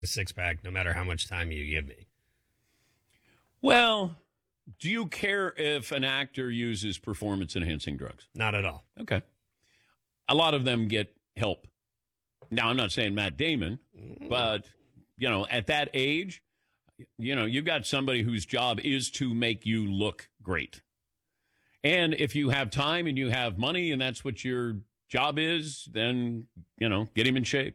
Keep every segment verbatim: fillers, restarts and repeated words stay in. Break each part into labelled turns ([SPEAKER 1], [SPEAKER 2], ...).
[SPEAKER 1] a six pack, no matter how much time you give me.
[SPEAKER 2] Well, do you care if an actor uses performance-enhancing drugs?
[SPEAKER 1] Not at all.
[SPEAKER 2] Okay. A lot of them get help. Now, I'm not saying Matt Damon, but, you know, at that age, you know, you've got somebody whose job is to make you look great. And if you have time and you have money and that's what your job is, then, you know, get him in shape.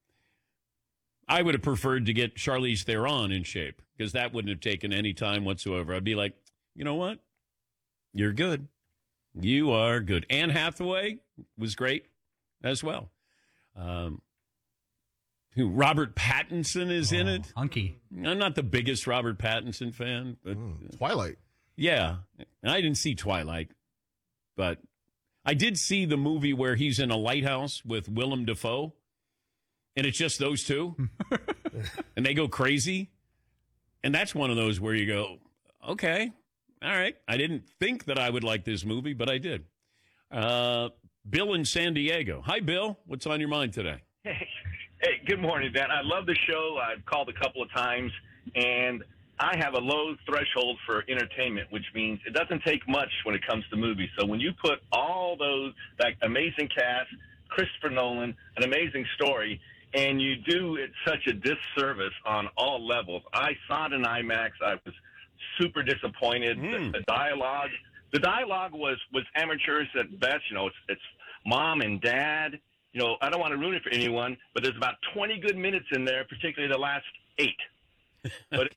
[SPEAKER 2] I would have preferred to get Charlize Theron in shape because that wouldn't have taken any time whatsoever. I'd be like, you know what? You're good. You are good. Anne Hathaway was great as well. Um, who Robert Pattinson is oh, in it.
[SPEAKER 3] Hunky.
[SPEAKER 2] I'm not the biggest Robert Pattinson fan, but
[SPEAKER 4] mm, Twilight.
[SPEAKER 2] Yeah, I didn't see Twilight, but I did see the movie where he's in a lighthouse with Willem Dafoe, and it's just those two, and they go crazy, and that's one of those where you go, okay, all right. I didn't think that I would like this movie, but I did. Uh, Bill in San Diego. Hi, Bill. What's on your mind today?
[SPEAKER 5] Hey, hey, good morning, Dan. I love the show. I've called a couple of times, and I have a low threshold for entertainment, which means it doesn't take much when it comes to movies. So when you put all those, like, amazing cast, Christopher Nolan, an amazing story, and you do it such a disservice on all levels. I saw it in IMAX. I was super disappointed. Mm. The, the dialogue, the dialogue was, was amateurish at best. You know, it's, it's mom and dad. You know, I don't want to ruin it for anyone, but there's about twenty good minutes in there, particularly the last eight. But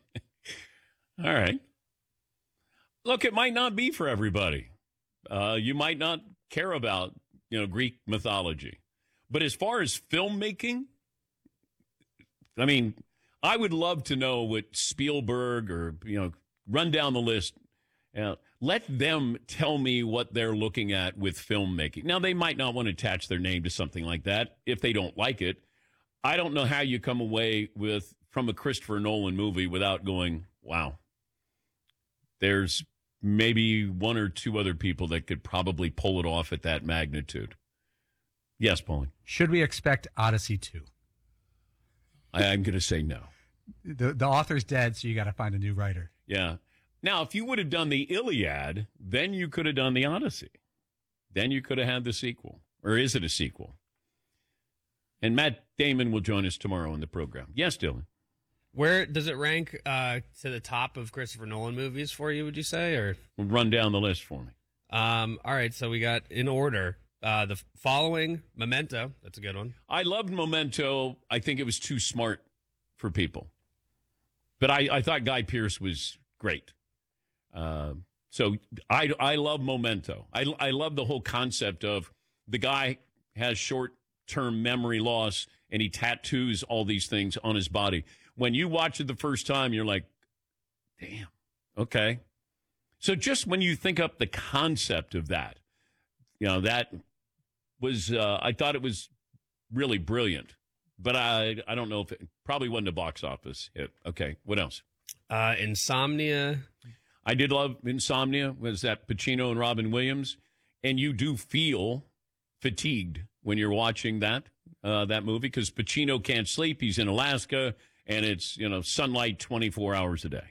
[SPEAKER 2] all right. Look, it might not be for everybody. Uh, you might not care about, you know, Greek mythology. But as far as filmmaking, I mean, I would love to know what Spielberg or, you know, run down the list. Uh, let them tell me what they're looking at with filmmaking. Now, they might not want to attach their name to something like that if they don't like it. I don't know how you come away with from a Christopher Nolan movie without going, wow. There's maybe one or two other people that could probably pull it off at that magnitude. Yes, Paulie.
[SPEAKER 3] Should we expect Odyssey two?
[SPEAKER 2] I, I'm going to say no.
[SPEAKER 3] The the author's dead, so you got to find a new writer.
[SPEAKER 2] Yeah. Now, if you would have done the Iliad, then you could have done the Odyssey. Then you could have had the sequel. Or is it a sequel? And Matt Damon will join us tomorrow in the program. Yes, Dylan.
[SPEAKER 1] Where does it rank uh, to the top of Christopher Nolan movies for you, would you say? Or
[SPEAKER 2] run down the list for me.
[SPEAKER 1] Um, all right, so we got in order uh, the following: Memento. That's a good one.
[SPEAKER 2] I loved Memento. I think it was too smart for people. But I, I thought Guy Pearce was great. Uh, so I, I love Memento. I, I love the whole concept of the guy has short-term memory loss, and he tattoos all these things on his body. When you watch it the first time, you're like, damn, okay. So just when you think up the concept of that, you know, that was, uh, I thought it was really brilliant. But I I don't know if it probably wasn't a box office hit. Okay, what else?
[SPEAKER 1] Uh, Insomnia.
[SPEAKER 2] I did love Insomnia. Was that Pacino and Robin Williams? And you do feel fatigued when you're watching that uh, that movie because Pacino can't sleep. He's in Alaska. And it's, you know, sunlight twenty-four hours a day.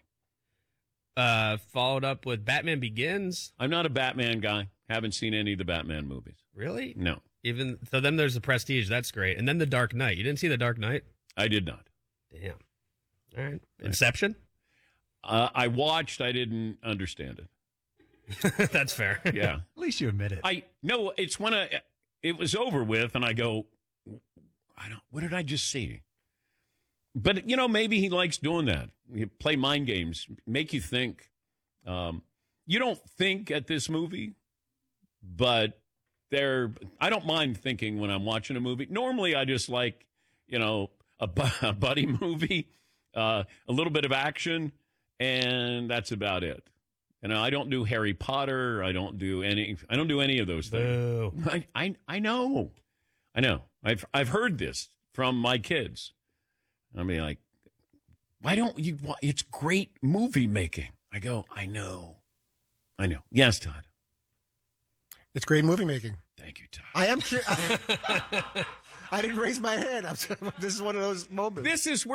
[SPEAKER 1] Uh, followed up with Batman Begins.
[SPEAKER 2] I'm not a Batman guy. Haven't seen any of the Batman movies.
[SPEAKER 1] Really?
[SPEAKER 2] No.
[SPEAKER 1] Even so, then there's The Prestige. That's great. And then The Dark Knight. You didn't see The Dark Knight?
[SPEAKER 2] I did not.
[SPEAKER 1] Damn. All right. Inception?
[SPEAKER 2] Uh, I watched. I didn't understand
[SPEAKER 1] it. That's fair.
[SPEAKER 2] Yeah.
[SPEAKER 3] At least you admit it.
[SPEAKER 2] I no. It's when I, it was over with, and I go, I don't. What did I just see? But, you know, maybe he likes doing that. You play mind games, make you think. Um, you don't think at this movie, but there, I don't mind thinking when I'm watching a movie. Normally, I just like, you know, a, a buddy movie, uh, a little bit of action, and that's about it. You know, I don't do Harry Potter. I don't do any. I don't do any of those things. I, I I know, I know. I've I've heard this from my kids. I mean, like, why don't you? It's great movie making. I go, I know. I know. Yes, Todd.
[SPEAKER 4] It's great movie making.
[SPEAKER 2] Thank you, Todd.
[SPEAKER 4] I am. Cu- I didn't raise my hand. I'm, this is one of those moments.
[SPEAKER 2] This is